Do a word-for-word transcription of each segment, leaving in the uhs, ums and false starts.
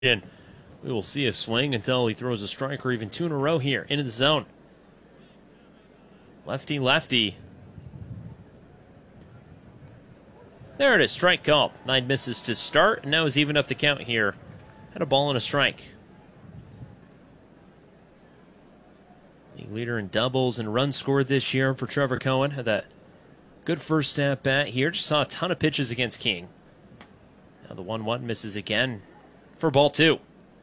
We will see a swing until he throws a strike or even two in a row here into the zone. Lefty, lefty. There it is, strike called. Nine misses to start, and now he's even up the count here. Had a ball and a strike. League leader in doubles and runs scored this year for Trevor Cohen. Had that good first at bat here. Just saw a ton of pitches against King. Now the one one misses again for ball two.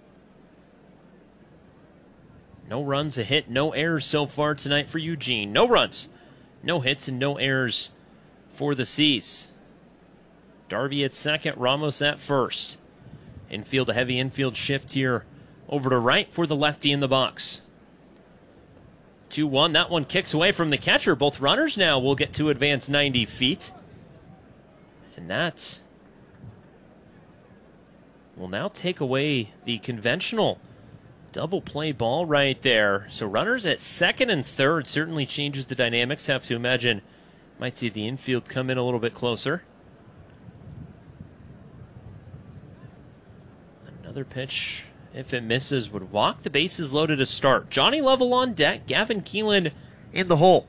No runs, a hit, no errors so far tonight for Eugene. No runs, no hits, and no errors for the C's. Darby at second, Ramos at first. Infield, a heavy infield shift here over to right for the lefty in the box. two one, that one kicks away from the catcher. Both runners now will get to advance ninety feet. And that will now take away the conventional double play ball right there. So runners at second and third certainly changes the dynamics. Have to imagine might see the infield come in a little bit closer. Another pitch, if it misses, would walk. The bases loaded to start. Johnny Level on deck. Gavin Keelan in the hole.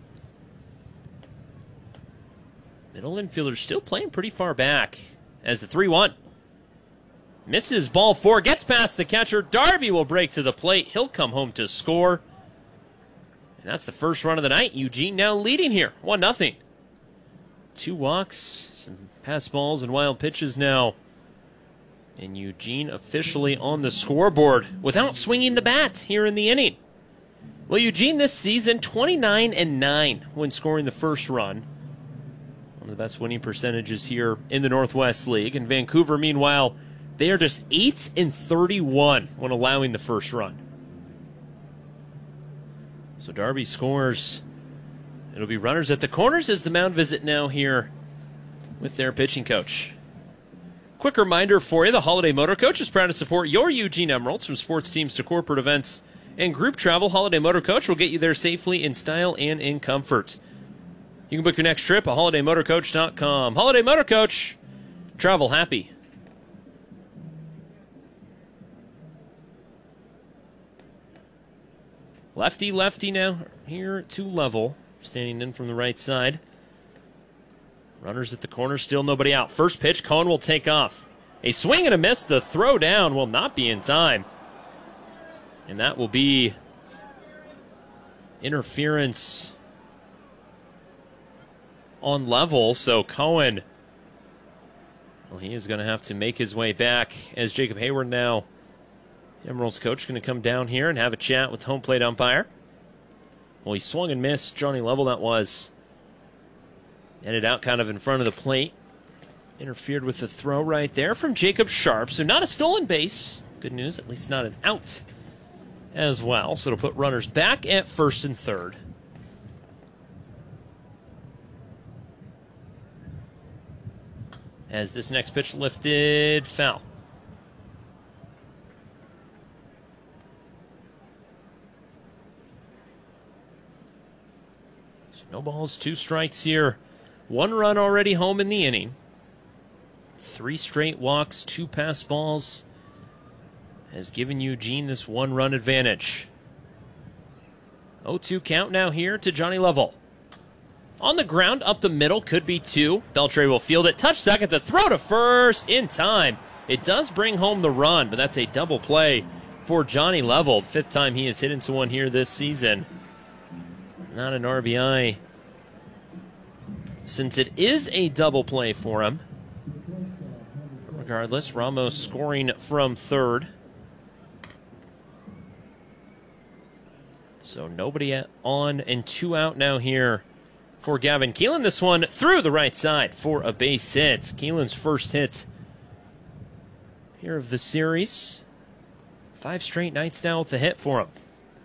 Middle infielder still playing pretty far back as the three one. Misses ball four, gets past the catcher. Darby will break to the plate. He'll come home to score. And that's the first run of the night. Eugene now leading here, one nothing. Two walks, some pass balls and wild pitches now. And Eugene officially on the scoreboard without swinging the bat here in the inning. Well, Eugene this season, twenty-nine and nine when scoring the first run. One of the best winning percentages here in the Northwest League. And Vancouver, meanwhile, they are just eight and thirty-one when allowing the first run. So Darby scores. It'll be runners at the corners as the mound visit now here with their pitching coach. Quick reminder for you, the Holiday Motor Coach is proud to support your Eugene Emeralds. From sports teams to corporate events and group travel, Holiday Motor Coach will get you there safely in style and in comfort. You can book your next trip at holiday motor coach dot com. Holiday Motor Coach, travel happy. Lefty, lefty now here at two level, standing in from the right side. Runners at the corner, still nobody out. First pitch, Cohen will take off. A swing and a miss. The throw down will not be in time. And that will be interference on level. So Cohen, well, he is going to have to make his way back as Jacob Hayward now, Emeralds coach, going to come down here and have a chat with home plate umpire. Well, he swung and missed. Johnny Level, that was. Ended out kind of in front of the plate. Interfered with the throw right there from Jacob Sharp. So not a stolen base. Good news, at least not an out as well. So it'll put runners back at first and third. As this next pitch lifted, foul. So no balls, two strikes here. One run already home in the inning. Three straight walks, two pass balls has given Eugene this one-run advantage. oh two count now here to Johnny Level. On the ground, up the middle, could be two. Beltre will field it, touch second, the throw to first in time. It does bring home the run, but that's a double play for Johnny Level. Fifth time he has hit into one here this season. Not an R B I, since it is a double play for him. Regardless, Ramos scoring from third. So nobody on and two out now here for Gavin Keelan. This one through the right side for a base hit. Keelan's first hit here of the series. Five straight nights now with the hit for him.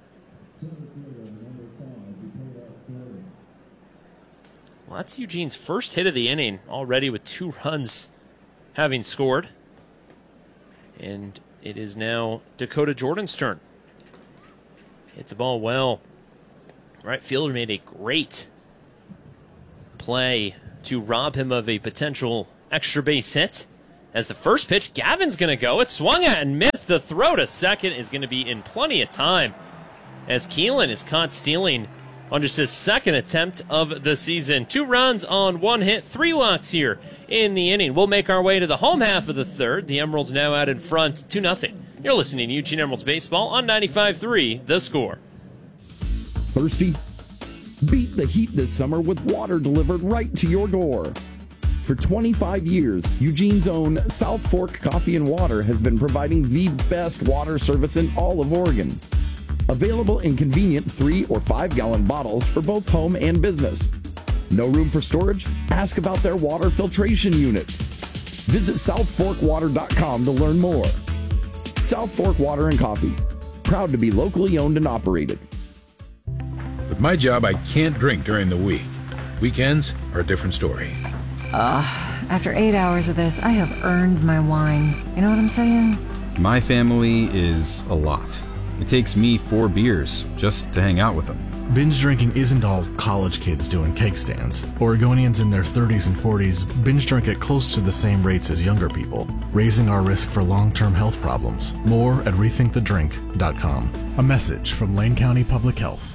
Well, that's Eugene's first hit of the inning already with two runs having scored. And it is now Dakota Jordan's turn. Hit the ball well. Right fielder made a great play to rob him of a potential extra base hit. As the first pitch, Gavin's going to go. It swung at and missed. The throw to second is going to be in plenty of time, as Keelan is caught stealing on just his second attempt of the season. Two runs on one hit, three walks here in the inning. We'll make our way to the home half of the third. The Emeralds now out in front, two nothing. You're listening to Eugene Emeralds Baseball on ninety-five three, The Score. Thirsty? Beat the heat this summer with water delivered right to your door. For twenty-five years, Eugene's own South Fork Coffee and Water has been providing the best water service in all of Oregon. Available in convenient three or five gallon bottles for both home and business. No room for storage? Ask about their water filtration units. Visit south fork water dot com to learn more. South Fork Water and Coffee, proud to be locally owned and operated. With my job, I can't drink during the week. Weekends are a different story. Ugh, after eight hours of this, I have earned my wine. You know what I'm saying? My family is a lot. It takes me four beers just to hang out with them. Binge drinking isn't all college kids doing cake stands. Oregonians in their thirties and forties binge drink at close to the same rates as younger people, raising our risk for long-term health problems. More at rethink the drink dot com. A message from Lane County Public Health.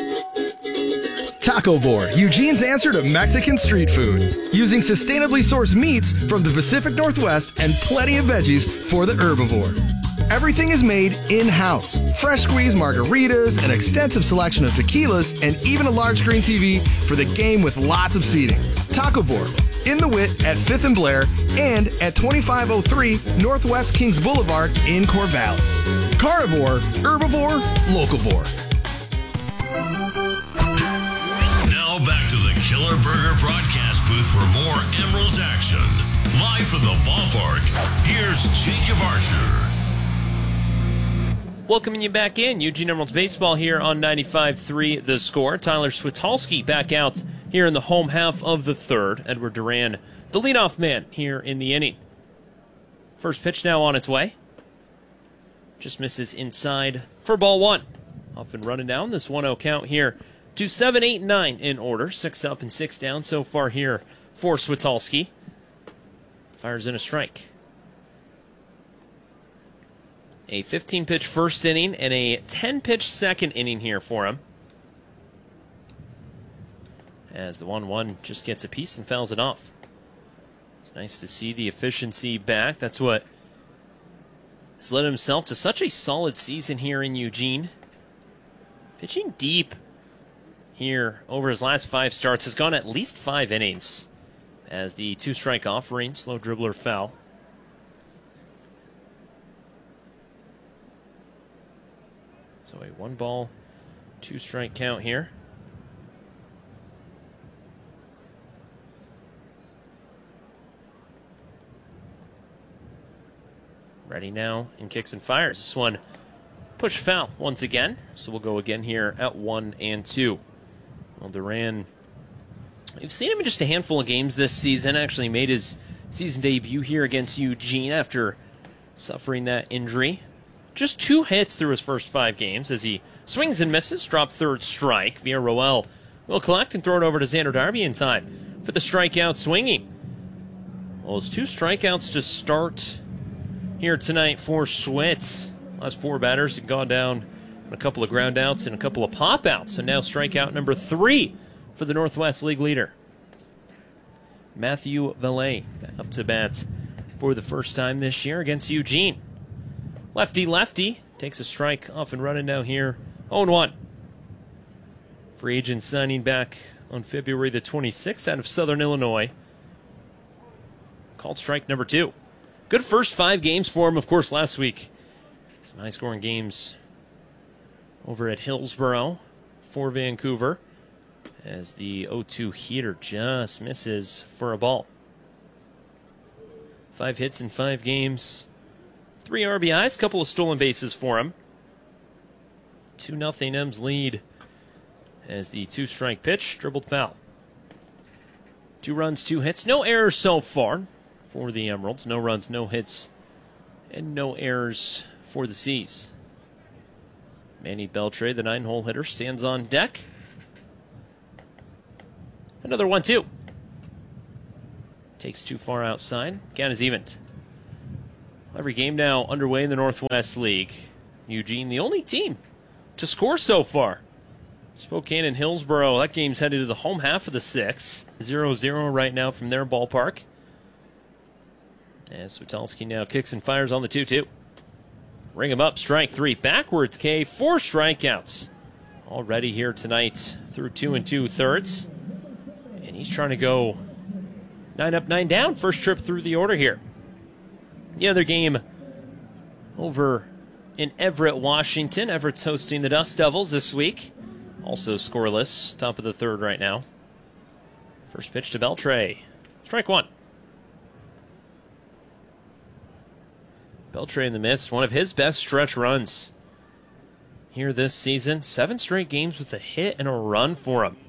Taco Board, Eugene's answer to Mexican street food. Using sustainably sourced meats from the Pacific Northwest and plenty of veggies for the herbivore. Everything is made in-house. Fresh squeezed margaritas, an extensive selection of tequilas, and even a large screen T V for the game with lots of seating. Taco Board, in the Wit at fifth and Blair, and at twenty-five oh three Northwest Kings Boulevard in Corvallis. Carnivore, herbivore, locavore. Now back to the Killer Burger broadcast booth for more Emeralds action. Live from the ballpark, here's Jacob Archer. Welcoming you back in, Eugene Emeralds Baseball here on ninety-five three The Score. Tyler Switalski back out here in the home half of the third. Edward Duran, the leadoff man here in the inning. First pitch now on its way. Just misses inside for ball one. Off and running down this one oh count here to seven, eight, nine in order. Six up and six down so far here for Switalski. Fires in a strike. A fifteen-pitch first inning and a ten-pitch second inning here for him. As the one one just gets a piece and fouls it off. It's nice to see the efficiency back. That's what has led himself to such a solid season here in Eugene. Pitching deep here over his last five starts has gone at least five innings. As the two-strike offering, slow dribbler foul. So a one ball, two strike count here. Ready now and kicks and fires. This one push foul once again. So we'll go again here at one and two. Well, Duran, we've seen him in just a handful of games this season. Actually made his season debut here against Eugene after suffering that injury. Just two hits through his first five games as he swings and misses, drop third strike. Villarroel will collect and throw it over to Xander Darby in time for the strikeout swinging. Well, it's two strikeouts to start here tonight for Switz. Last four batters had gone down on a couple of ground outs and a couple of pop outs. And now strikeout number three for the Northwest League leader. Matthew Valet up to bat for the first time this year against Eugene. Lefty-lefty takes a strike off and running now here. oh and one. Free agent signing back on February the twenty-sixth out of Southern Illinois. Called strike number two. Good first five games for him, of course, last week. Some high-scoring games over at Hillsboro for Vancouver as the oh two heater just misses for a ball. Five hits in five games. Three R B Is, couple of stolen bases for him. two nothing M's lead as the two-strike pitch, dribbled foul. Two runs, two hits, no errors so far for the Emeralds. No runs, no hits, and no errors for the C's. Manny Beltre, the nine-hole hitter, stands on deck. Another one two. Takes too far outside. Count is even. Every game now underway in the Northwest League. Eugene, the only team to score so far. Spokane and Hillsboro, that game's headed to the home half of the six. zero zero right now from their ballpark. And Switalski now kicks and fires on the two two. Ring him up, strike three. Backwards K, four strikeouts already here tonight through two and two thirds. And he's trying to go nine up, nine down. First trip through the order here. The other game over in Everett, Washington. Everett's hosting the Dust Devils this week. Also scoreless, top of the third right now. First pitch to Beltre. Strike one. Beltre in the mist, one of his best stretch runs here this season. Seven straight games with a hit and a run for him.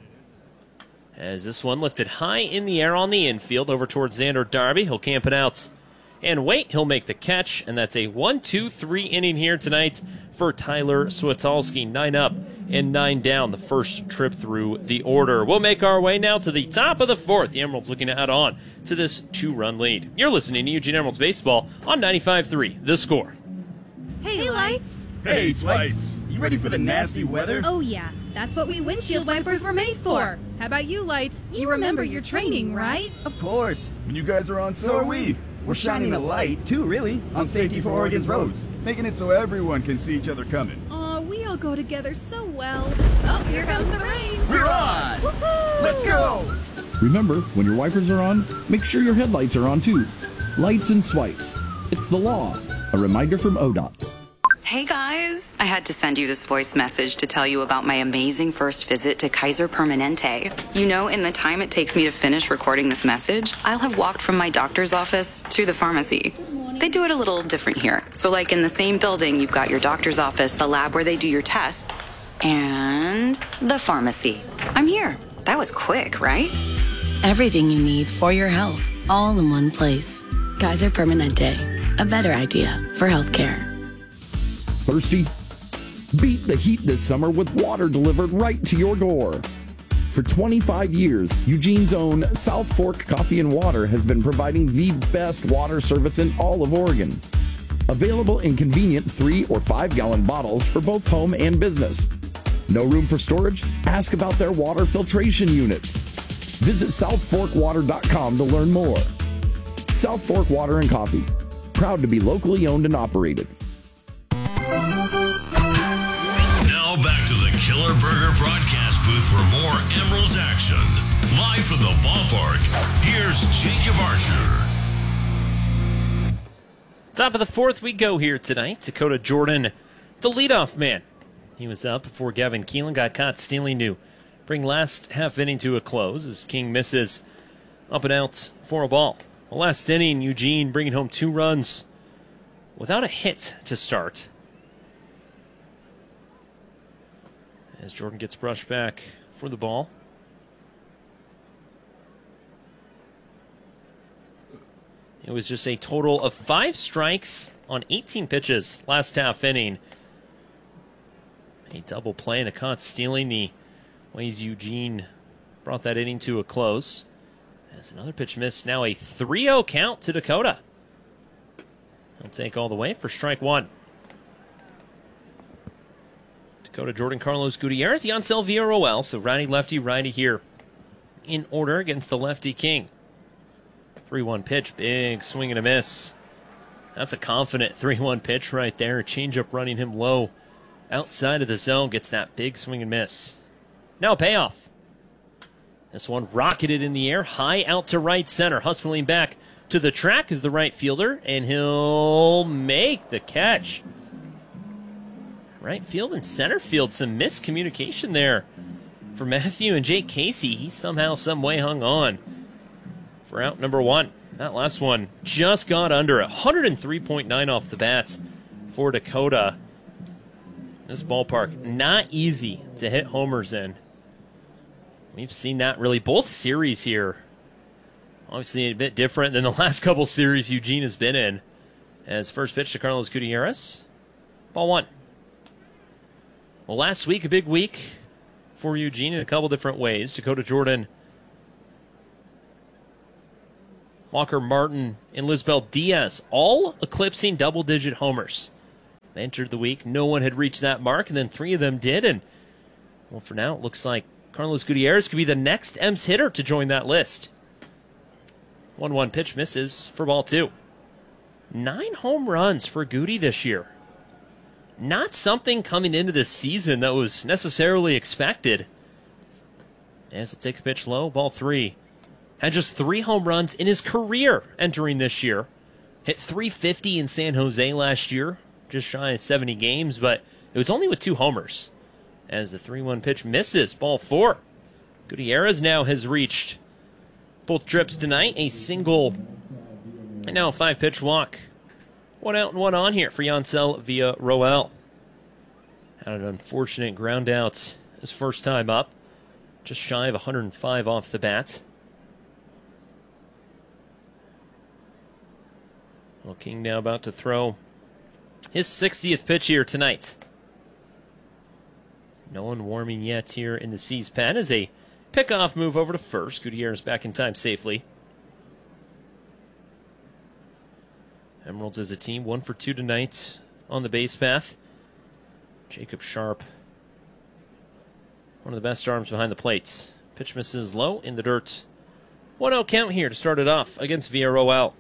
As this one lifted high in the air on the infield over towards Xander Darby. He'll camp it out and wait. He'll make the catch, and that's a one two three inning here tonight for Tyler Switalski. Nine up and nine down, the first trip through the order. We'll make our way now to the top of the fourth. The Emeralds looking to add on to this two-run lead. You're listening to Eugene Emeralds Baseball on ninety-five three, The Score. Hey, Lights! Hey, Slights! You ready for the nasty weather? Oh, yeah. That's what we windshield wipers were made for. How about you, Lights? You remember your training, right? Of course. When you guys are on, so are we. We're shining a light, too, really, on safety for Oregon's roads, making it so everyone can see each other coming. Aw, we all go together so well. Oh, here comes the rain. We're on! Woohoo! Let's go! Remember, when your wipers are on, make sure your headlights are on too. Lights and swipes. It's the law. A reminder from O D O T. Hey guys, I had to send you this voice message to tell you about my amazing first visit to Kaiser Permanente. You know, in the time it takes me to finish recording this message, I'll have walked from my doctor's office to the pharmacy. They do it a little different here. So like in the same building, you've got your doctor's office, the lab where they do your tests, and the pharmacy. I'm here. That was quick, right? Everything you need for your health, all in one place. Kaiser Permanente, a better idea for healthcare. Thirsty? Beat the heat this summer with water delivered right to your door. For twenty-five years, Eugene's own South Fork Coffee and Water has been providing the best water service in all of Oregon. Available in convenient three or five gallon bottles for both home and business. No room for storage? Ask about their water filtration units. Visit south fork water dot com to learn more. South Fork Water and Coffee, proud to be locally owned and operated. Now back to the Killer Burger broadcast booth for more Emeralds action. Live from the ballpark, here's Jacob Archer. Top of the fourth we go here tonight. Dakota Jordan, the leadoff man. He was up before Gavin Keelan got caught stealing to bring last half inning to a close as King misses up and out for a ball. The last inning, Eugene bringing home two runs without a hit to start. As Jordan gets brushed back for the ball. It was just a total of five strikes on eighteen pitches last half inning. A double play and a caught stealing the ways Eugene brought that inning to a close. As another pitch missed, now a three oh count to Dakota. He'll take all the way for strike one. Dakota Jordan, Carlos Gutierrez, Yancel Villarroel. So righty, lefty, righty here in order against the lefty King. three one pitch, big swing and a miss. That's a confident three one pitch right there. A changeup running him low outside of the zone. Gets that big swing and miss. Now a payoff. This one rocketed in the air, high out to right center. Hustling back to the track is the right fielder, and he'll make the catch. Right field and center field, some miscommunication there for Matthew and Jake Casey. He somehow, some way hung on for out number one. That last one just got under one oh three point nine off the bats for Dakota. This ballpark, not easy to hit homers in. We've seen that really both series here. Obviously a bit different than the last couple series Eugene has been in. As first pitch to Carlos Gutierrez. Ball one. Well, last week, a big week for Eugene in a couple different ways. Dakota Jordan Walker Martin, and Lisbel Diaz, all eclipsing double-digit homers. They entered the week, no one had reached that mark, and then three of them did, and, well, for now, it looks like Carlos Gutierrez could be the next E M S hitter to join that list. one one pitch misses for ball two. Nine home runs for Goody this year. Not something coming into this season that was necessarily expected. As he'll take a pitch low, ball three. Had just three home runs in his career entering this year. Hit three fifty in San Jose last year, just shy of seventy games, but it was only with two homers. As the three one pitch misses, ball four. Gutierrez now has reached both trips tonight, a single, and now a five-pitch walk. One out and one on here for Yancel Villarroel. Had an unfortunate ground out his first time up. Just shy of one hundred five off the bat. Well, King now about to throw his sixtieth pitch here tonight. No one warming yet here in the C's pen as a pickoff move over to first. Gutierrez back in time safely. Emeralds as a team, one for two tonight on the base path. Jacob Sharp, one of the best arms behind the plate. Pitch misses low in the dirt. one oh count here to start it off against Villarroel.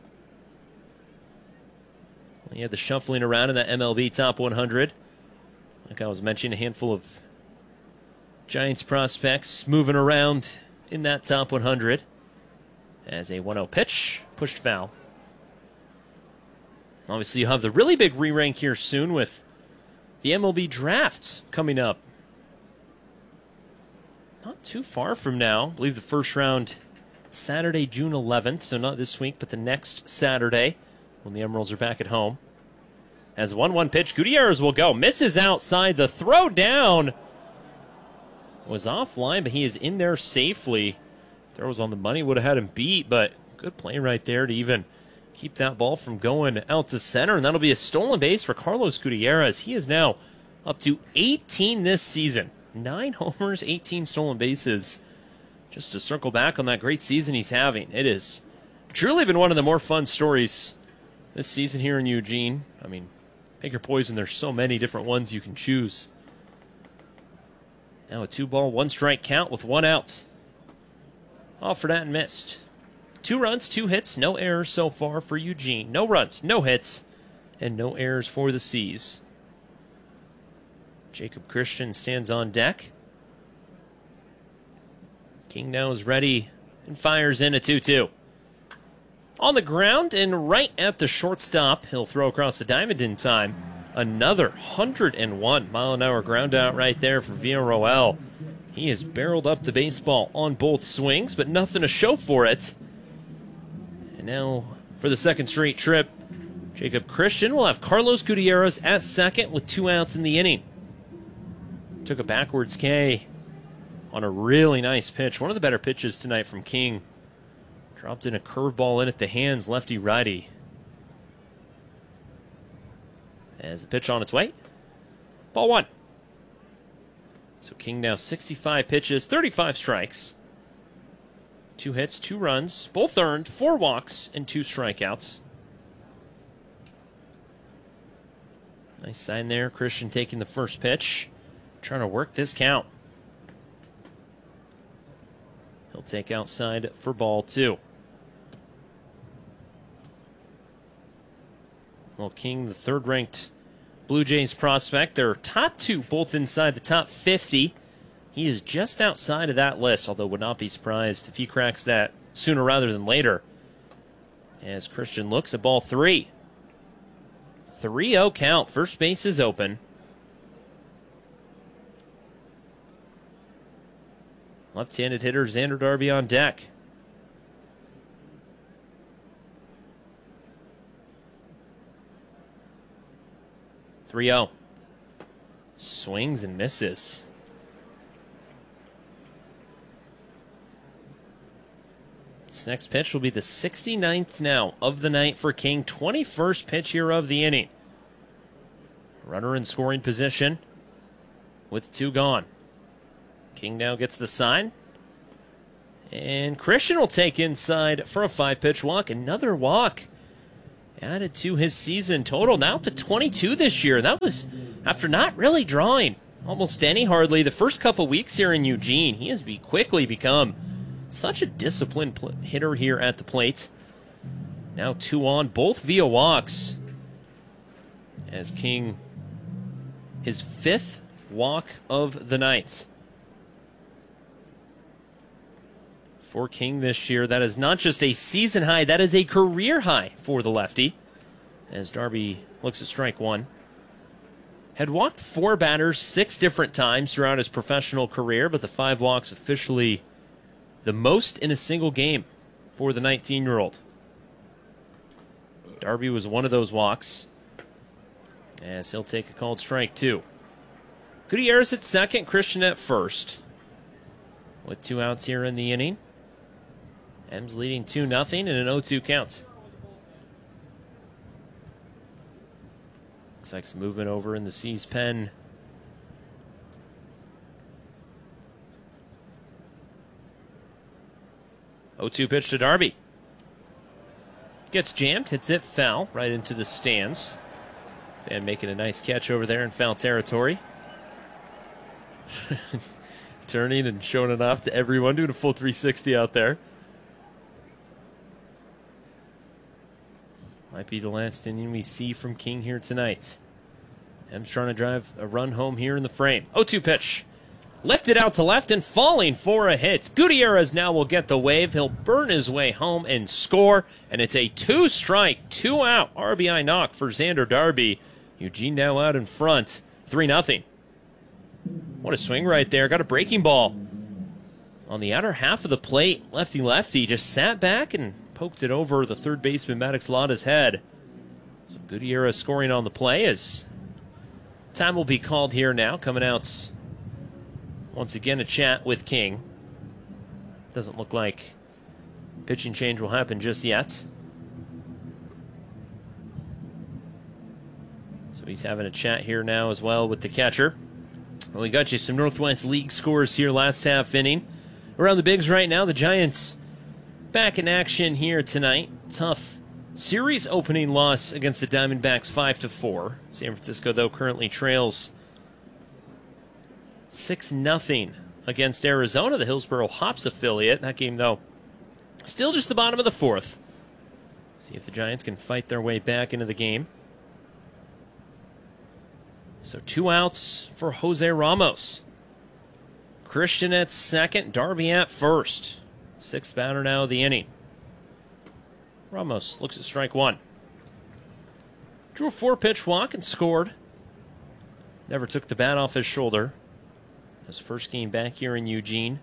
He had the shuffling around in that M L B Top one hundred. Like I was mentioning, a handful of Giants prospects moving around in that Top one hundred. As a one oh pitch, pushed foul. Obviously, you'll have the really big re-rank here soon with the M L B draft coming up. Not too far from now. I believe the first round Saturday, June eleventh, so not this week, but the next Saturday when the Emeralds are back at home. As one one pitch, Gutierrez will go. Misses outside. The throw down was offline, but he is in there safely. Throw was on the money, would have had him beat, but good play right there to even keep that ball from going out to center, and that'll be a stolen base for Carlos Gutierrez. He is now up to eighteen this season. Nine homers, eighteen stolen bases. Just to circle back on that great season he's having. It has truly been one of the more fun stories this season here in Eugene. I mean, pick your poison. There's so many different ones you can choose. Now a two-ball, one-strike count with one out. Off for that and missed. Two runs, two hits, no errors so far for Eugene. No runs, no hits, and no errors for the C's. Jacob Christian stands on deck. King now is ready and fires in a two two. On the ground and right at the shortstop. He'll throw across the diamond in time. Another one hundred one mile an hour ground out right there for Villarroel. He has barreled up the baseball on both swings, but nothing to show for it. And now for the second straight trip, Jacob Christian will have Carlos Gutierrez at second with two outs in the inning. Took a backwards K on a really nice pitch. One of the better pitches tonight from King. Dropped in a curveball in at the hands, lefty-righty. As the pitch on its way. Ball one. So King now sixty-five pitches, thirty-five strikes. Two hits, two runs, both earned, four walks, and two strikeouts. Nice sign there. Christian taking the first pitch. Trying to work this count. He'll take outside for ball two. Well, King, the third-ranked Blue Jays prospect. They're top two, both inside the top fifty. He is just outside of that list, although would not be surprised if he cracks that sooner rather than later. As Christian looks at ball three. three oh count. First base is open. Left-handed hitter Xander Darby on deck. three oh. Swings and misses. This next pitch will be the sixty-ninth now of the night for King. twenty-first pitch here of the inning. Runner in scoring position with two gone. King now gets the sign. And Christian will take inside for a five-pitch walk. Another walk added to his season total, now up to twenty-two this year. That was after not really drawing almost any hardly the first couple weeks here in Eugene. He has be quickly become such a disciplined pl- hitter here at the plate. Now two on, both via walks. As King, his fifth walk of the night. For King this year, that is not just a season high, that is a career high for the lefty. As Darby looks at strike one. Had walked four batters six different times throughout his professional career, but the five walks officially the most in a single game for the nineteen-year-old. Darby was one of those walks, as he'll take a called strike two. Gutierrez at second, Christian at first. With two outs here in the inning. M's leading two nothing and an oh two count. Looks like some movement over in the C's pen. oh two pitch to Darby. Gets jammed, hits it foul, right into the stands. Fan making a nice catch over there in foul territory. Turning and showing it off to everyone, doing a full three sixty out there. Might be the last inning we see from King here tonight. M's trying to drive a run home here in the frame. oh two pitch. Lifted out to left and falling for a hit. Gutierrez now will get the wave. He'll burn his way home and score. And it's a two-strike, two-out R B I knock for Xander Darby. Eugene now out in front, three nothing. What a swing right there. Got a breaking ball on the outer half of the plate. Lefty-lefty just sat back and poked it over the third baseman Maddox Lotta's head. So Gutierrez scoring on the play as time will be called here now. Coming out once again a chat with King. Doesn't look like pitching change will happen just yet. So he's having a chat here now as well with the catcher. Well, we got you some Northwest League scores here last half inning. Around the bigs right now, the Giants back in action here tonight. Tough series opening loss against the Diamondbacks five to four. San Francisco, though, currently trails six nothing against Arizona, the Hillsboro Hops affiliate. That game, though, still just the bottom of the fourth. See if the Giants can fight their way back into the game. So two outs for Jose Ramos. Christian at second, Darby at first. Sixth batter now of the inning. Ramos looks at strike one. Drew a four-pitch walk and scored. Never took the bat off his shoulder. His first game back here in Eugene.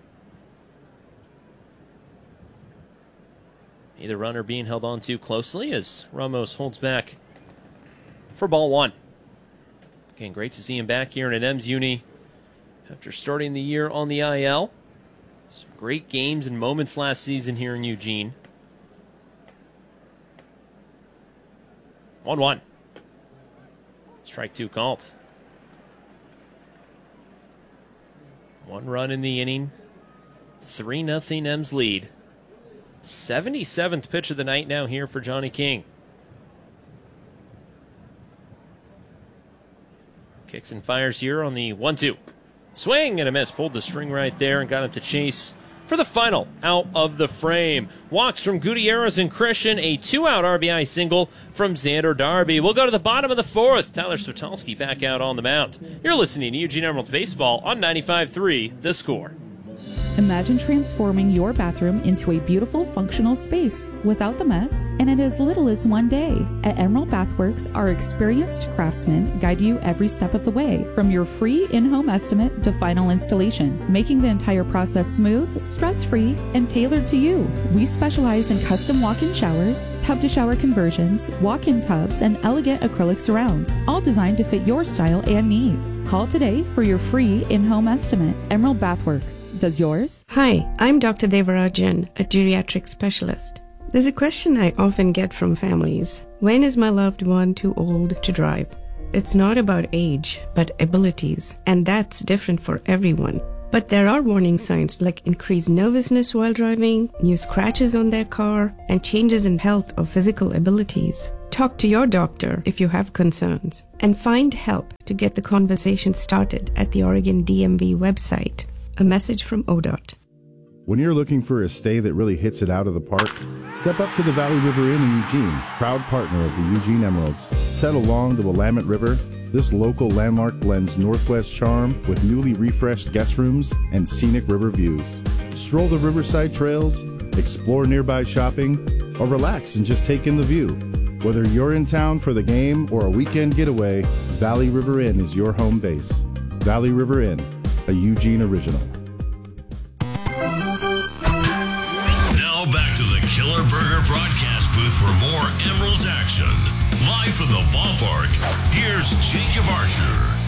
Neither runner being held on too closely as Ramos holds back for ball one. Again, great to see him back here in an M's uni after starting the year on the I L. Some great games and moments last season here in Eugene. one one. Strike two called. One run in the inning. three nothing M's lead. seventy-seventh pitch of the night now here for Johnny King. Kicks and fires here on the one two. Swing and a miss. Pulled the string right there and got him to chase for the final out of the frame. Walks from Gutierrez and Christian. A two-out R B I single from Xander Darby. We'll go to the bottom of the fourth. Tyler Switalski back out on the mound. You're listening to Eugene Emeralds Baseball on ninety-five three The Score. Imagine transforming your bathroom into a beautiful, functional space without the mess and in as little as one day. At Emerald Bathworks, our experienced craftsmen guide you every step of the way, from your free in-home estimate to final installation, making the entire process smooth, stress-free, and tailored to you. We specialize in custom walk-in showers, tub-to-shower conversions, walk-in tubs, and elegant acrylic surrounds, all designed to fit your style and needs. Call today for your free in-home estimate. Emerald Bathworks. Does yours? Hi, I'm Doctor Devarajan, a geriatric specialist. There's a question I often get from families. When is my loved one too old to drive? It's not about age, but abilities, and that's different for everyone. But there are warning signs like increased nervousness while driving, new scratches on their car, and changes in health or physical abilities. Talk to your doctor if you have concerns, and find help to get the conversation started at the Oregon D M V website. A message from O D O T. When you're looking for a stay that really hits it out of the park, step up to the Valley River Inn in Eugene, proud partner of the Eugene Emeralds. Set along the Willamette River, this local landmark blends Northwest charm with newly refreshed guest rooms and scenic river views. Stroll the riverside trails, explore nearby shopping, or relax and just take in the view. Whether you're in town for the game or a weekend getaway, Valley River Inn is your home base. Valley River Inn, a Eugene original. Now back to the Killer Burger broadcast booth for more Emeralds action. Live from the ballpark, here's Jacob Archer.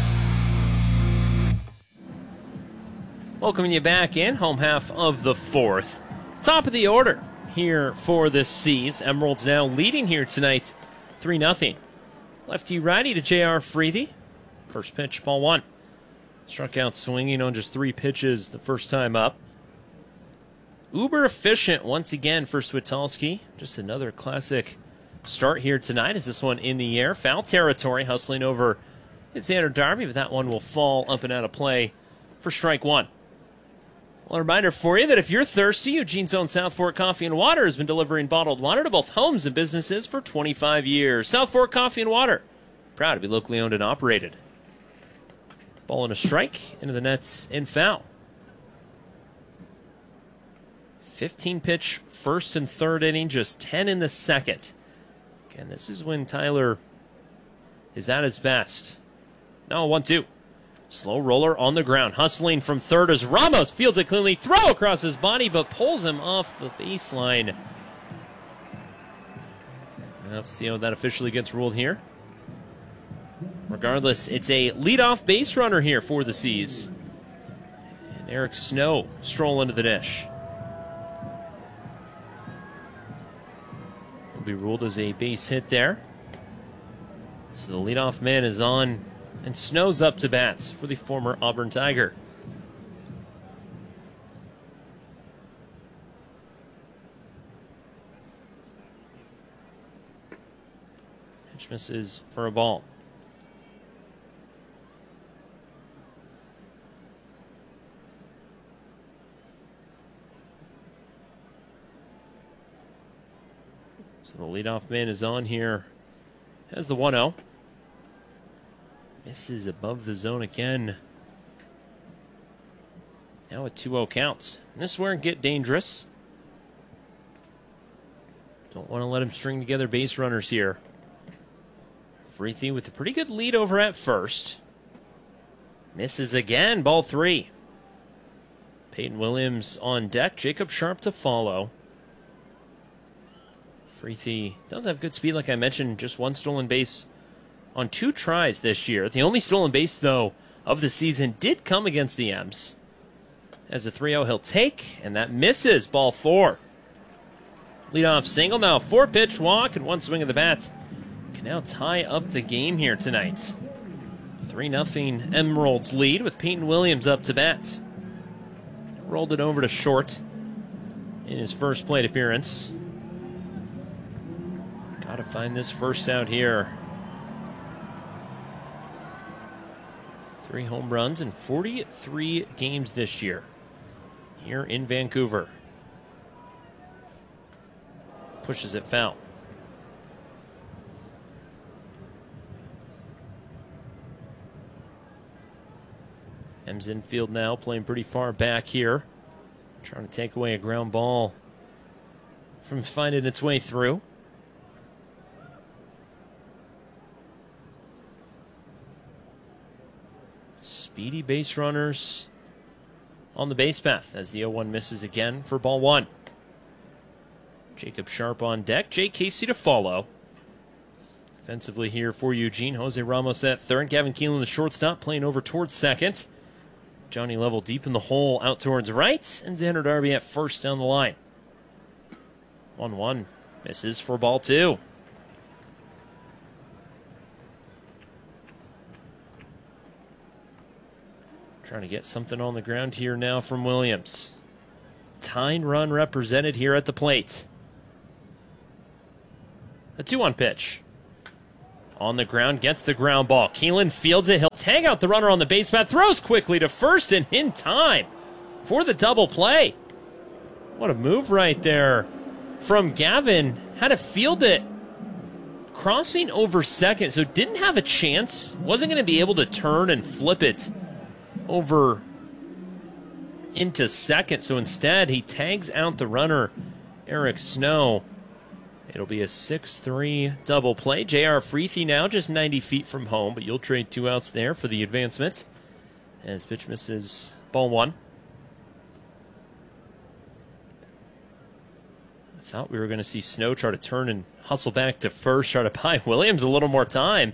Welcoming you back in, home half of the fourth. Top of the order here for the C's. Emeralds now leading here tonight, three nothing. Lefty-righty to J R Freethy. First pitch, ball one. Struck out swinging on just three pitches the first time up. Uber efficient once again for Switalski. Just another classic start here tonight. Is this one in the air? Foul territory, hustling over Xander Darby, but that one will fall up and out of play for strike one. Well, a reminder for you that if you're thirsty, Eugene's own South Fork Coffee and Water has been delivering bottled water to both homes and businesses for twenty-five years. South Fork Coffee and Water, proud to be locally owned and operated. Ball and a strike into the nets and foul. fifteen pitch first and third inning, just ten in the second. Again, this is when Tyler is at his best. No, one two. Slow roller on the ground, hustling from third as Ramos fields it cleanly, throw across his body, but pulls him off the baseline. We'll have to see how that officially gets ruled here. Regardless, it's a leadoff base runner here for the C's. And Eric Snow stroll into the dish. Will be ruled as a base hit there. So the leadoff man is on, and Snow's up to bats for the former Auburn Tiger. Pitch misses for a ball. So the leadoff man is on here. Has the one oh. Misses above the zone again. Now a two oh counts. And this is where it get dangerous. Don't want to let him string together base runners here. Freethy with a pretty good lead over at first. Misses again, ball three. Peyton Williams on deck, Jacob Sharp to follow. Freethy does have good speed, like I mentioned, just one stolen base on two tries this year. The only stolen base, though, of the season did come against the M's. As a three oh he'll take, and that misses, ball four. Leadoff single, now four-pitch walk and one swing of the bat. Can now tie up the game here tonight. three nothing Emeralds lead with Peyton Williams up to bat. Rolled it over to short in his first plate appearance. Got to find this first out here. Three home runs in forty-three games this year here in Vancouver. Pushes it foul. M's infield now, playing pretty far back here. Trying to take away a ground ball from finding its way through. Speedy base runners on the base path as the oh one misses again for ball one. Jacob Sharp on deck, Jake Casey to follow. Defensively here for Eugene, Jose Ramos at third, Gavin Keelan the shortstop playing over towards second. Johnny Level deep in the hole out towards right, and Xander Darby at first down the line. one one misses for ball two. Trying to get something on the ground here now from Williams. Tyne run represented here at the plate. A two one pitch. On the ground, gets the ground ball. Keelan fields it. He'll tag out the runner on the base path. Throws quickly to first and in time for the double play. What a move right there from Gavin. Had to field it. Crossing over second, so didn't have a chance. Wasn't going to be able to turn and flip it over into second. So instead, he tags out the runner, Eric Snow. It'll be a six three double play. J R Freethy now just ninety feet from home, but you'll trade two outs there for the advancement. As pitch misses ball one. I thought we were going to see Snow try to turn and hustle back to first, try to buy Williams a little more time.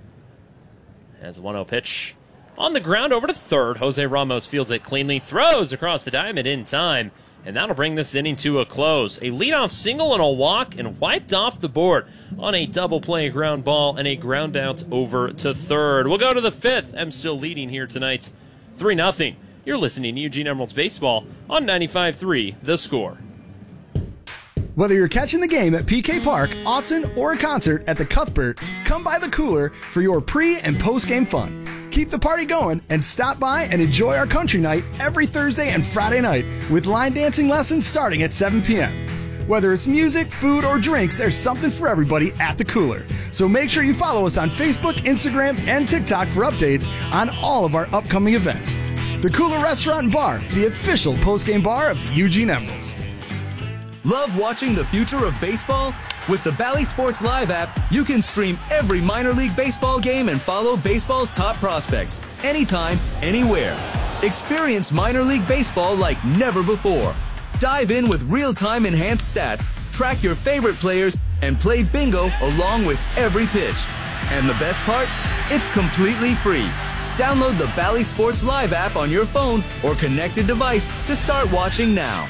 As a one oh pitch on the ground over to third. Jose Ramos fields it cleanly, throws across the diamond in time. And that'll bring this inning to a close. A leadoff single and a walk, and wiped off the board on a double play ground ball and a ground out over to third. We'll go to the fifth. I'm still leading here tonight, three nothing. You're listening to Eugene Emeralds Baseball on ninety-five three The Score. Whether you're catching the game at P K Park, Autzen, or a concert at the Cuthbert, come by the Cooler for your pre- and post-game fun. Keep the party going and stop by and enjoy our country night every Thursday and Friday night with line dancing lessons starting at seven p.m. Whether it's music, food, or drinks, there's something for everybody at the Cooler. So make sure you follow us on Facebook, Instagram, and TikTok for updates on all of our upcoming events. The Cooler Restaurant and Bar, the official post-game bar of the Eugene Emeralds. Love watching the future of baseball? With the Bally Sports Live app, you can stream every minor league baseball game and follow baseball's top prospects anytime, anywhere. Experience minor league baseball like never before. Dive in with real-time enhanced stats, track your favorite players, and play bingo along with every pitch. And the best part? It's completely free. Download the Bally Sports Live app on your phone or connected device to start watching now.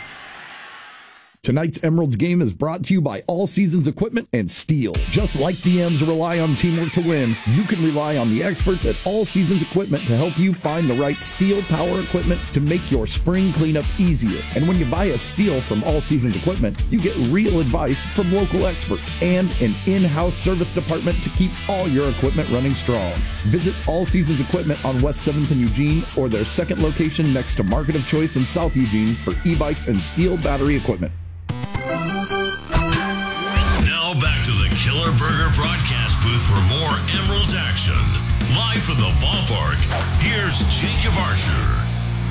Tonight's Emeralds game is brought to you by All Seasons Equipment and Steel. Just like D Ms rely on teamwork to win, you can rely on the experts at All Seasons Equipment to help you find the right steel power equipment to make your spring cleanup easier. And when you buy a steel from All Seasons Equipment, you get real advice from local experts and an in-house service department to keep all your equipment running strong. Visit All Seasons Equipment on West seventh in Eugene or their second location next to Market of Choice in South Eugene for e-bikes and steel battery equipment. Now back to the Killer Burger broadcast booth for more Emeralds action. Live from the ballpark, here's Jacob Archer.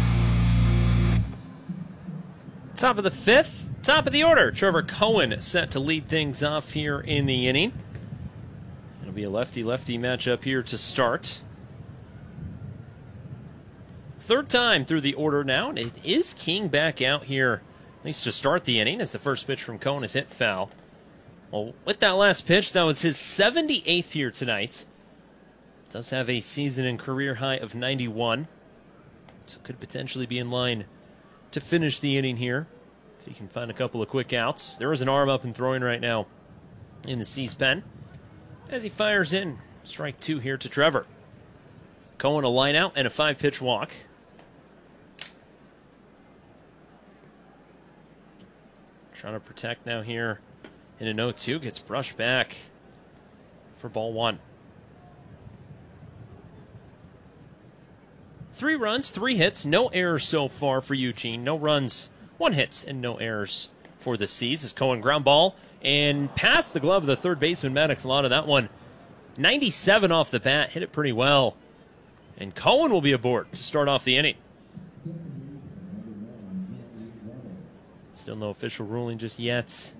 Top of the fifth, top of the order. Trevor Cohen set to lead things off here in the inning. It'll be a lefty-lefty matchup here to start. Third time through the order now, and it is King back out here, at least to start the inning, as the first pitch from Cohen is hit foul. Well, with that last pitch, that was his seventy-eighth here tonight. Does have a season and career high of ninety-one. So could potentially be in line to finish the inning here, if he can find a couple of quick outs. There is an arm up and throwing right now in the C's pen. As he fires in, strike two here to Trevor. Cohen a line out and a five-pitch walk. Trying to protect now here in an oh two. Gets brushed back for ball one. Three runs, three hits, no errors so far for Eugene. No runs, one hits, and no errors for the C's. As Cohen ground ball and past the glove of the third baseman, Maddox. A lot of that one. ninety-seven off the bat, hit it pretty well. And Cohen will be aboard to start off the inning. Still no official ruling just yet.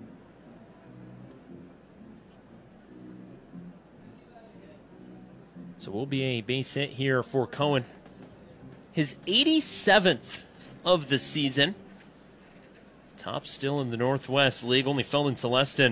So will be a base hit here for Cohen. His eighty-seventh of the season. Top still in the Northwest League. Only Felton Celestin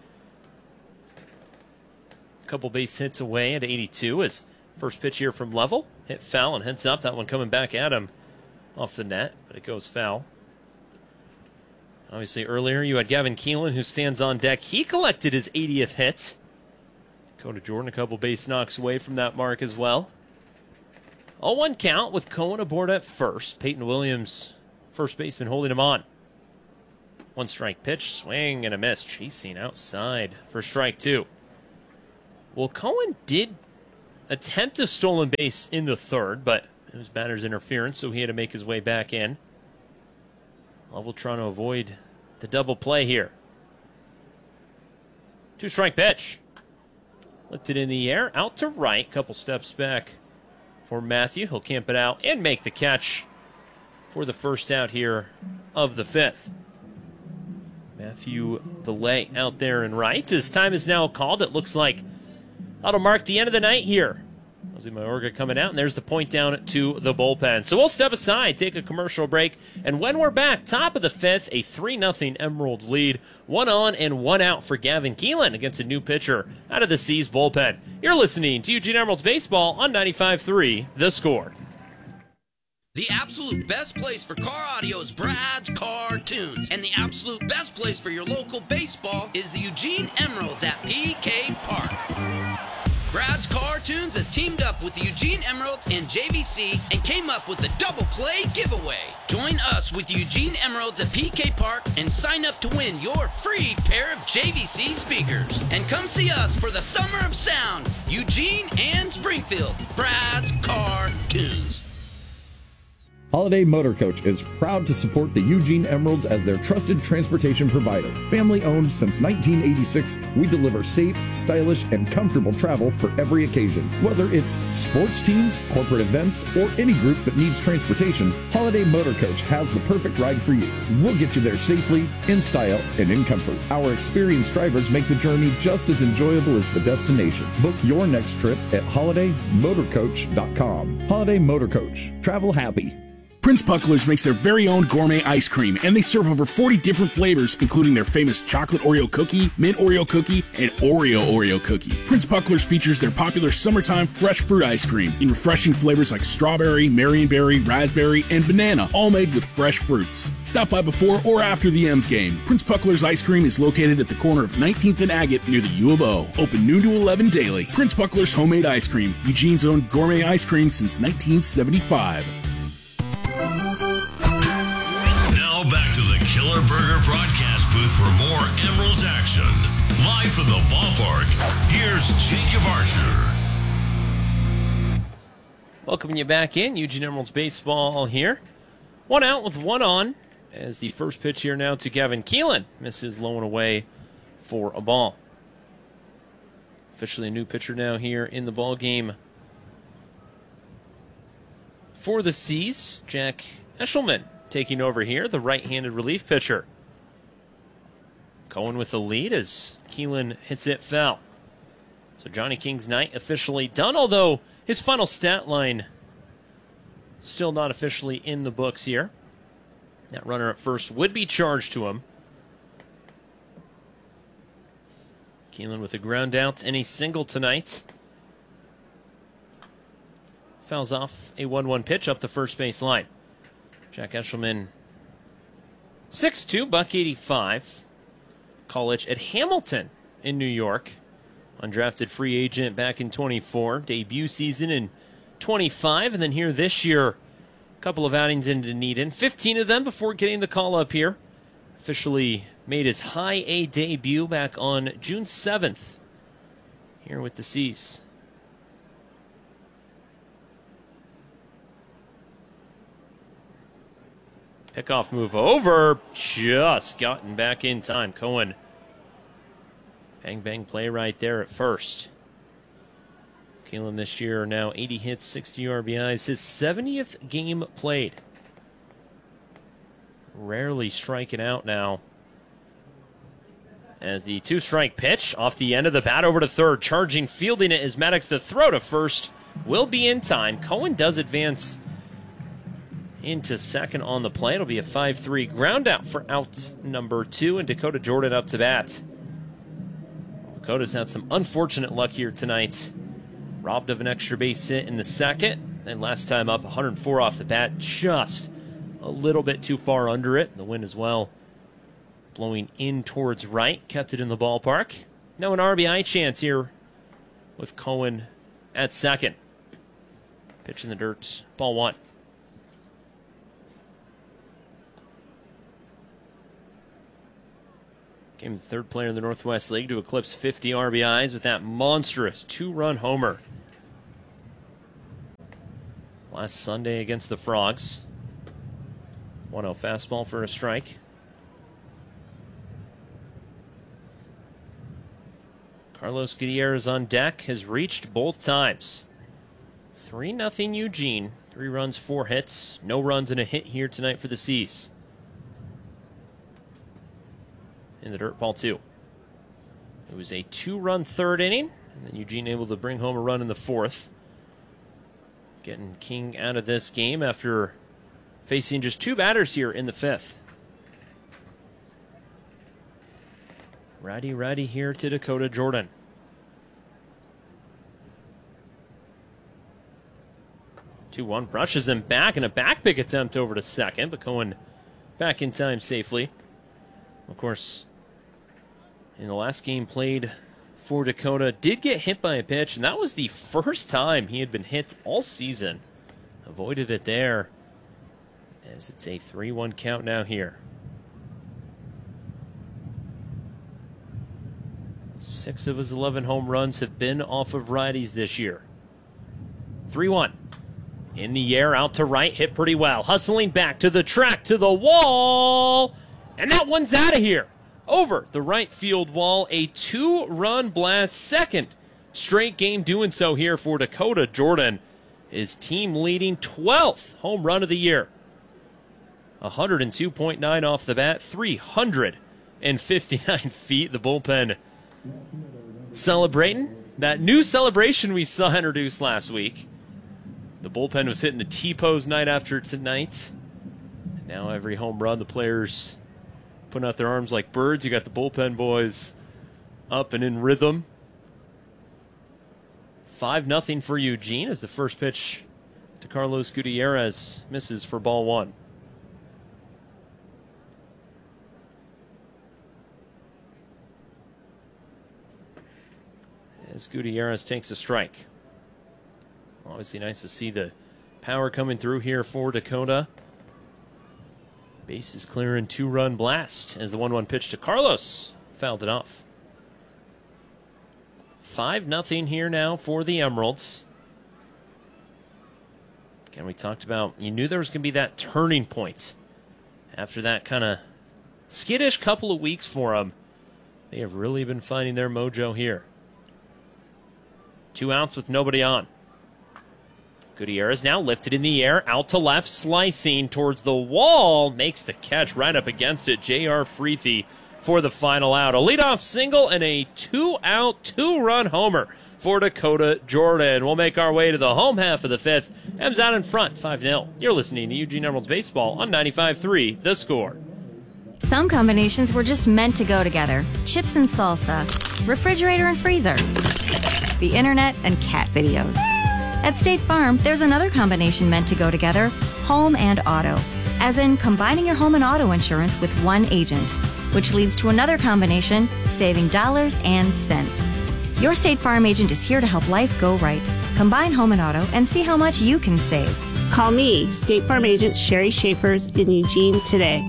a couple base hits away at eighty-two. His first pitch here from level. Hit foul and heads up. That one coming back at him off the net, but it goes foul. Obviously earlier you had Gavin Keelan, who stands on deck. He collected his eightieth hit. Dakota Jordan a couple base knocks away from that mark as well. oh one count with Cohen aboard at first. Peyton Williams, first baseman, holding him on. One strike pitch, swing and a miss. Chasing outside for strike two. Well, Cohen did attempt a stolen base in the third, but it was batter's interference, so he had to make his way back in. Lovell trying to avoid the double play here. Two strike pitch. Lifted in the air, out to right. Couple steps back for Matthew. He'll camp it out and make the catch for the first out here of the fifth. Matthew Belay out there in right. His time is now called. It looks like that'll mark the end of the night here. Jose Mayorga coming out, and there's the point down to the bullpen. So we'll step aside, take a commercial break, and when we're back, top of the fifth, a three nothing Emeralds lead. One on and one out for Gavin Keelan against a new pitcher out of the C's bullpen. You're listening to Eugene Emeralds Baseball on ninety-five three The Score. The absolute best place for car audio is Brad's Car Tunes. And the absolute best place for your local baseball is the Eugene Emeralds at P K Park. Brad's Car Tunes has teamed up with the Eugene Emeralds and J V C and came up with a double play giveaway. Join us with the Eugene Emeralds at P K Park and sign up to win your free pair of J V C speakers. And come see us for the Summer of Sound, Eugene and Springfield. Brad's Car Tunes. Holiday Motor Coach is proud to support the Eugene Emeralds as their trusted transportation provider. Family owned since nineteen eighty-six, we deliver safe, stylish, and comfortable travel for every occasion. Whether it's sports teams, corporate events, or any group that needs transportation, Holiday Motor Coach has the perfect ride for you. We'll get you there safely, in style, and in comfort. Our experienced drivers make the journey just as enjoyable as the destination. Book your next trip at holiday motor coach dot com. Holiday Motor Coach. Travel happy. Prince Puckler's makes their very own gourmet ice cream, and they serve over forty different flavors, including their famous chocolate Oreo cookie, mint Oreo cookie, and Oreo Oreo cookie. Prince Puckler's features their popular summertime fresh fruit ice cream in refreshing flavors like strawberry, marionberry, raspberry, and banana, all made with fresh fruits. Stop by before or after the M's game. Prince Puckler's ice cream is located at the corner of nineteenth and Agate near the U of O. Open noon to eleven daily. Prince Puckler's homemade ice cream, Eugene's own gourmet ice cream since nineteen seventy-five. Back to the Killer Burger broadcast booth for more Emeralds action. Live from the ballpark, here's Jacob Archer. Welcoming you back in. Eugene Emeralds Baseball here. One out with one on as the first pitch here now to Gavin Keelan. Misses low and away for a ball. Officially a new pitcher now here in the ball game for the C's. Jack Eshelman taking over here, the right-handed relief pitcher. Cohen with the lead as Keelan hits it foul. So Johnny King's night officially done, although his final stat line still not officially in the books here. That runner at first would be charged to him. Keelan with a ground out and a single tonight. Fouls off a one one pitch up the first base line. Jack Eshelman, six two, buck eighty-five. College at Hamilton in New York. Undrafted free agent back in twenty-four. Debut season in twenty-five. And then here this year, a couple of outings in Dunedin. fifteen of them before getting the call up here. Officially made his high A debut back on June seventh. Here with the C's. Pickoff move over, just gotten back in time. Cohen, bang, bang play right there at first. Keelan this year now eighty hits, sixty R B Is, his seventieth game played. Rarely striking out now. As the two-strike pitch off the end of the bat over to third, charging, fielding it is Maddox. The throw to first will be in time. Cohen does advance into second on the play. It'll be a five three ground out for out number two, and Dakota Jordan up to bat. Dakota's had some unfortunate luck here tonight. Robbed of an extra base hit in the second, and last time up, one hundred four off the bat, just a little bit too far under it. The wind as well blowing in towards right, kept it in the ballpark. Now an R B I chance here with Cohen at second. Pitch in the dirt. Ball one. Became the third player in the Northwest League to eclipse fifty R B Is with that monstrous two-run homer last Sunday against the Frogs. one oh fastball for a strike. Carlos Gutierrez on deck, has reached both times. three nothing Eugene. Three runs, four hits. No runs and a hit here tonight for the Seas. In the dirt, ball two. It was a two-run third inning, and then Eugene able to bring home a run in the fourth. Getting King out of this game after facing just two batters here in the fifth. Righty, righty here to Dakota Jordan. two one brushes him back, and a back pick attempt over to second, but going back in time safely. Of course, in the last game played for Dakota, did get hit by a pitch, and that was the first time he had been hit all season. Avoided it there, as it's a three one count now here. Six of his eleven home runs have been off of righties this year. three one. In the air, out to right, hit pretty well. Hustling back to the track, to the wall. And that one's out of here. Over the right field wall. A two-run blast. Second straight game doing so here for Dakota Jordan. His team leading twelfth home run of the year. one oh two point nine off the bat. three hundred fifty-nine feet. The bullpen celebrating. That new celebration we saw introduced last week. The bullpen was hitting the T-pose night after tonight. And now every home run, the players putting out their arms like birds. You got the bullpen boys up and in rhythm. five nothing for Eugene as the first pitch to Carlos Gutierrez misses for ball one. As Gutierrez takes a strike. Obviously nice to see the power coming through here for Dakota. Base is clear and two-run blast as the one one pitch to Carlos fouled it off. five nothing here now for the Emeralds. Again, we talked about, you knew there was going to be that turning point after that kind of skittish couple of weeks for them. They have really been finding their mojo here. Two outs with nobody on. Gutierrez now lifted in the air, out to left, slicing towards the wall, makes the catch right up against it. J R Freethy for the final out. A leadoff single and a two-out, two-run homer for Dakota Jordan. We'll make our way to the home half of the fifth. M's out in front, five nil. You're listening to Eugene Emeralds Baseball on ninety-five three The Score. Some combinations were just meant to go together. Chips and salsa, refrigerator and freezer, the internet and cat videos. At State Farm, there's another combination meant to go together, home and auto. As in, combining your home and auto insurance with one agent, which leads to another combination, saving dollars and cents. Your State Farm agent is here to help life go right. Combine home and auto and see how much you can save. Call me, State Farm agent Sherry Schaefers in Eugene today.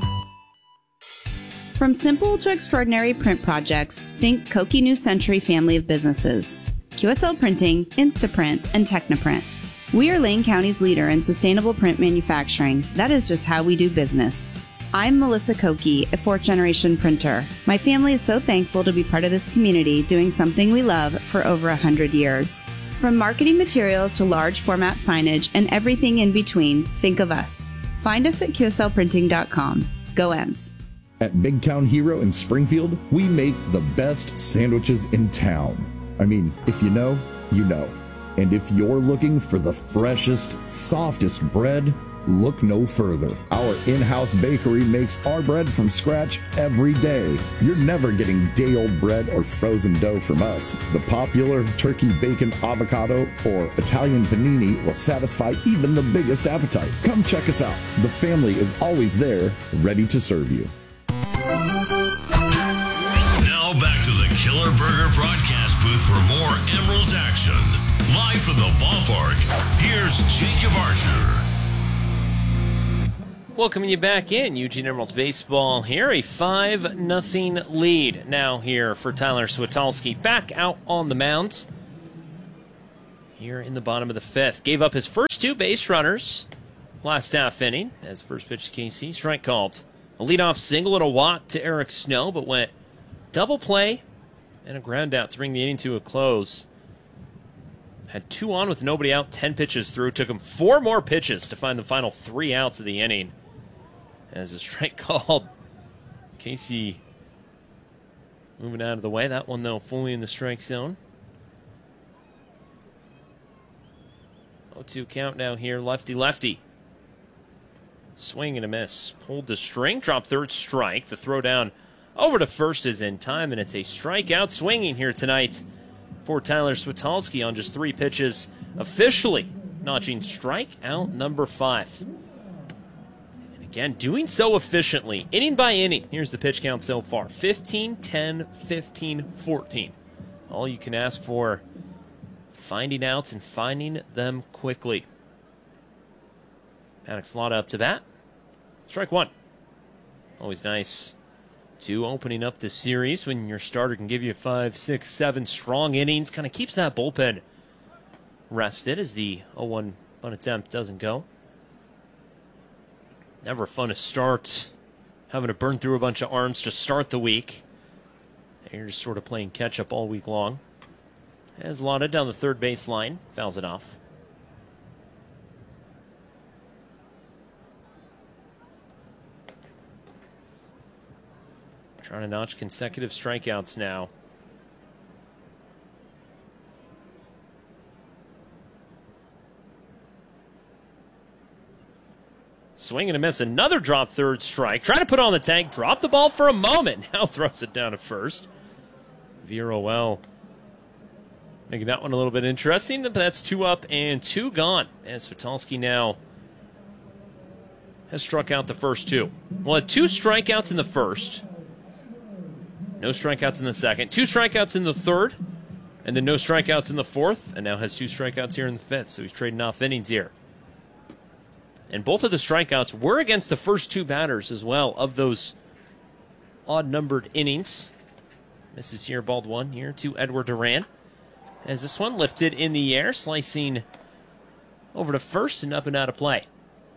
From simple to extraordinary print projects, think Koki New Century family of businesses. Q S L Printing, Instaprint, and Technoprint. We are Lane County's leader in sustainable print manufacturing. That is just how we do business. I'm Melissa Koki, a fourth-generation printer. My family is so thankful to be part of this community doing something we love for over one hundred years. From marketing materials to large format signage and everything in between, think of us. Find us at Q S L printing dot com. Go Ems. At Big Town Hero in Springfield, we make the best sandwiches in town. I mean, if you know, you know. And if you're looking for the freshest, softest bread, look no further. Our in-house bakery makes our bread from scratch every day. You're never getting day-old bread or frozen dough from us. The popular turkey bacon avocado or Italian panini will satisfy even the biggest appetite. Come check us out. The family is always there, ready to serve you. Now back to the Killer Burger broadcast booth for more Emeralds action. Live Live from the ballpark, here's Jacob Archer. Welcoming you back in, Eugene Emeralds baseball here, a five nothing lead now here for Tyler Switalski, back out on the mound here in the bottom of the fifth. Gave up his first two base runners last half inning as first pitch to K C, strike called. A leadoff single and a walk to Eric Snow, but went double play and a ground out to bring the inning to a close. Had two on with nobody out, ten pitches through. Took him four more pitches to find the final three outs of the inning. As a strike called, Casey moving out of the way. That one, though, fully in the strike zone. oh two count now here, lefty-lefty. Swing and a miss. Pulled the string, dropped third strike. The throw down over to first is in time, and it's a strikeout swinging here tonight for Tyler Switalski on just three pitches, officially notching strikeout number five. Again, doing so efficiently, inning by inning. Here's the pitch count so far. fifteen, ten, fifteen, fourteen. All you can ask for, finding outs and finding them quickly. Paddock slot up to bat. Strike one. Always nice. Two, opening up the series when your starter can give you five, six, seven strong innings. Kind of keeps that bullpen rested as the oh one bunt attempt doesn't go. Never fun to start having to burn through a bunch of arms to start the week. You're just sort of playing catch-up all week long. As lauded down the third base line, fouls it off. Trying to notch consecutive strikeouts now. Swing and a miss. Another drop third strike. Trying to put on the tag. Drop the ball for a moment. Now throws it down to first. Viruel making that one a little bit interesting. But that's two up and two gone. And Switalski now has struck out the first two. Well, had two strikeouts in the first. No strikeouts in the second. Two strikeouts in the third. And then no strikeouts in the fourth. And now has two strikeouts here in the fifth. So he's trading off innings here. And both of the strikeouts were against the first two batters as well of those odd-numbered innings. Misses here, balled one here to Edward Duran. As this one lifted in the air, slicing over to first and up and out of play.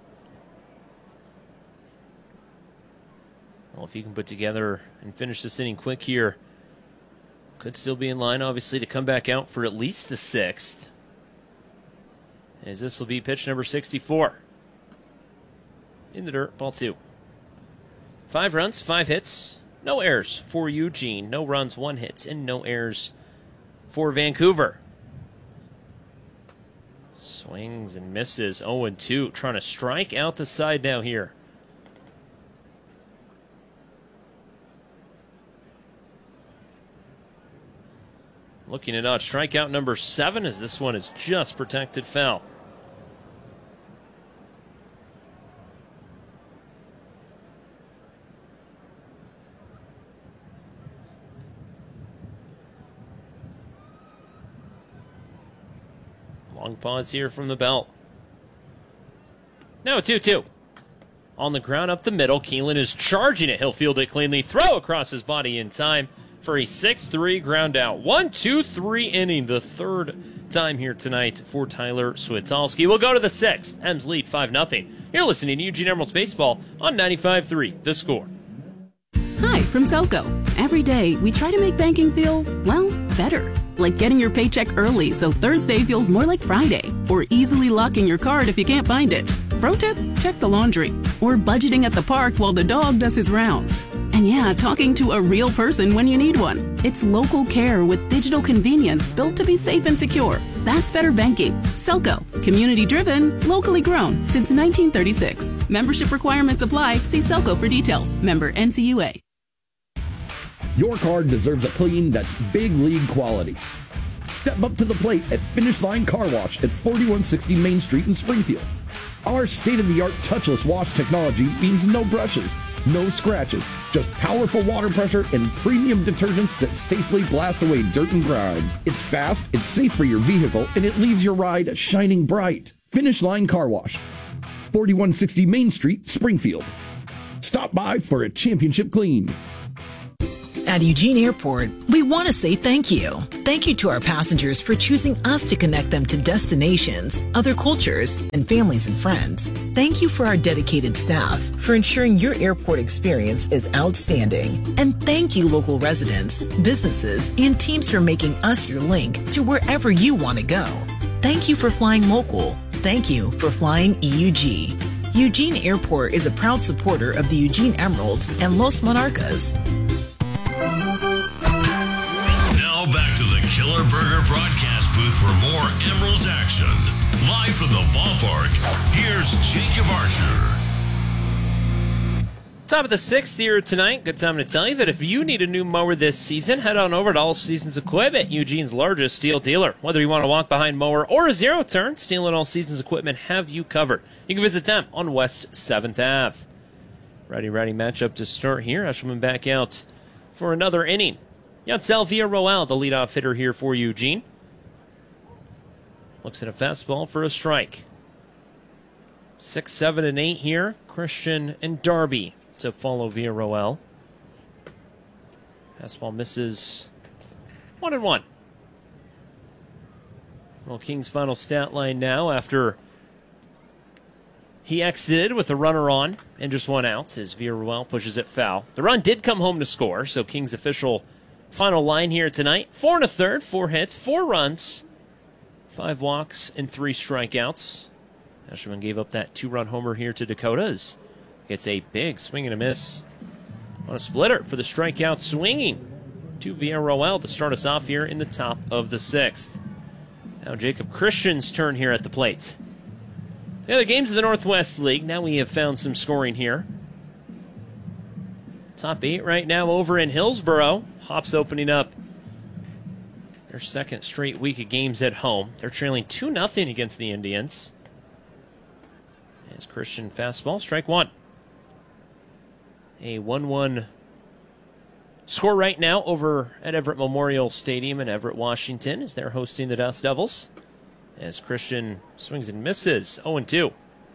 Well, if you can put together and finish this inning quick here, could still be in line, obviously, to come back out for at least the sixth. As this will be pitch number sixty-four. In the dirt, ball two. Five runs, five hits, no errors for Eugene. No runs, one hit, and no errors for Vancouver. Swings and misses, oh and two. Trying to strike out the side now here. Looking at odd strikeout number seven, as this one is just protected foul. Long pause here from the belt. Now two two. On the ground up the middle, Keelan is charging it. He'll field it cleanly. Throw across his body in time for a six three ground out. one two three inning, the third time here tonight for Tyler Switalski. We'll go to the sixth. M's lead five nothing. You're listening to Eugene Emeralds Baseball on ninety-five three The Score. Hi, from Selco. Every day, we try to make banking feel, well, better. Like getting your paycheck early so Thursday feels more like Friday. Or easily locking your card if you can't find it. Pro tip, check the laundry. Or budgeting at the park while the dog does his rounds. And yeah, talking to a real person when you need one. It's local care with digital convenience built to be safe and secure. That's better banking. Selco. Community driven, locally grown since nineteen thirty-six. Membership requirements apply. See Selco for details. Member N C U A. Your car deserves a clean that's big league quality. Step up to the plate at Finish Line Car Wash at forty-one sixty Main Street in Springfield. Our state-of-the-art touchless wash technology means no brushes, No scratches, just powerful water pressure and premium detergents that safely blast away dirt and grime. It's fast, it's safe for your vehicle, and it leaves your ride shining bright. Finish Line Car Wash, forty-one sixty Main Street, Springfield. Stop by for a championship clean. At Eugene Airport, we want to say thank you. Thank you to our passengers for choosing us to connect them to destinations, other cultures, and families and friends. Thank you for our dedicated staff for ensuring your airport experience is outstanding. And thank you, local residents, businesses, and teams for making us your link to wherever you want to go. Thank you for flying local. Thank you for flying E U G. Eugene Airport is a proud supporter of the Eugene Emeralds and Los Monarcas. Now back to the Killer Burger broadcast booth for more Emeralds action. Live from the ballpark, here's Jacob Archer. Top of the sixth here tonight. Good time to tell you that if you need a new mower this season, head on over to All Seasons Equipment, Eugene's largest steel dealer. Whether you want a walk-behind mower or a zero-turn, Steel and All Seasons Equipment have you covered. You can visit them on West seventh Avenue. Righty, righty matchup to start here. Eshelman back out for another inning. Yatsel Villarroel, the leadoff hitter here for Eugene. Looks at a fastball for a strike. Six, seven, and eight here. Christian and Darby to follow Villarroel. Fastball misses. One and one. Well, King's final stat line now after he exited with a runner on and just one out as Villarroel pushes it foul. The run did come home to score, so King's official final line here tonight. Four and a third, four hits, four runs, five walks, and three strikeouts. Eshelman gave up that two-run homer here to Dakotas. Gets a big swing and a miss on a splitter for the strikeout swinging to Villarroel to start us off here in the top of the sixth. Now Jacob Christian's turn here at the plate. The other games of the Northwest League, now we have found some scoring here. Top eight right now over in Hillsboro. Hops opening up their second straight week of games at home. They're trailing two nothing against the Indians. As Christian fastball, strike one. A one one score right now over at Everett Memorial Stadium in Everett, Washington, as they're hosting the Dust Devils. As Christian swings and misses, oh and two.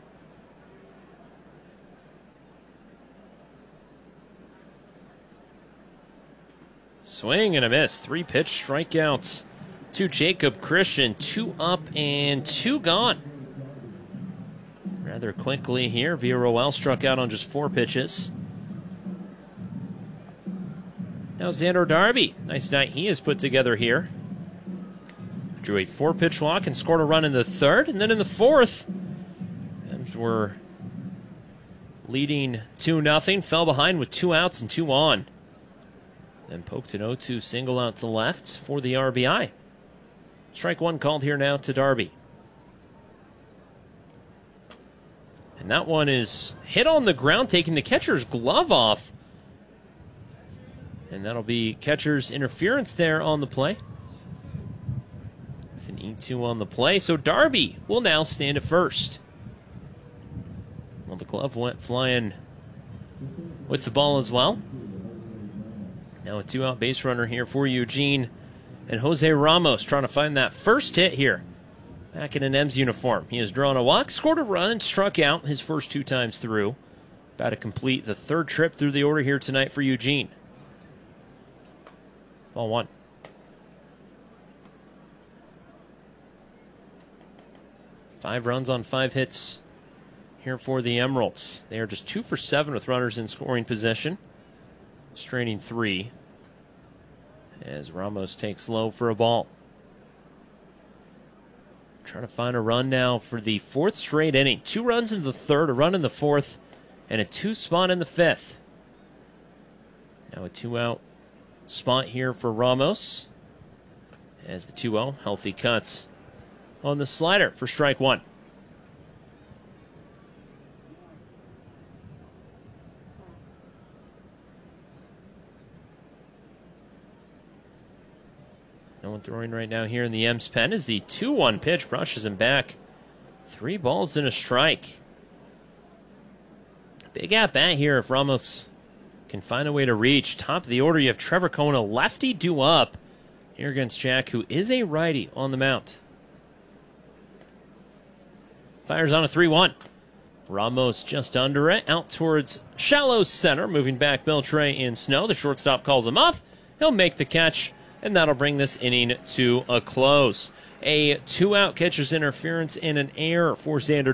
Swing and a miss. Three pitch strikeouts to Jacob Christian. Two up and two gone. Rather quickly here, Villarroel struck out on just four pitches. Now Xander Darby. Nice night he has put together here. Drew a four-pitch walk and scored a run in the third. And then in the fourth, M's were leading two nothing. Fell behind with two outs and two on. Then poked an oh two single out to left for the R B I. Strike one called here now to Darby. And that one is hit on the ground, taking the catcher's glove off. And that'll be catcher's interference there on the play. With an E two on the play. So Darby will now stand at first. Well, the glove went flying with the ball as well. Now a two-out base runner here for Eugene. And Jose Ramos trying to find that first hit here. Back in an M's uniform. He has drawn a walk, scored a run, and struck out his first two times through. About to complete the third trip through the order here tonight for Eugene. Ball one. Five runs on five hits here for the Emeralds. They are just two for seven with runners in scoring possession. Straining three as Ramos takes low for a ball. Trying to find a run now for the fourth straight inning. Two runs in the third, a run in the fourth, and a two spot in the fifth. Now a two out spot here for Ramos as the two oh healthy cuts on the slider for strike one. No one throwing right now here in the M's pen as the two one pitch brushes him back. Three balls and a strike. Big at bat here if Ramos can find a way to reach. Top of the order, you have Trevor Cohen, a lefty due up here against Jack, who is a righty on the mound. Fires on a three one. Ramos just under it, out towards shallow center, moving back Beltre in snow. The shortstop calls him off. He'll make the catch, and that'll bring this inning to a close. A two-out catcher's interference and an error for Xander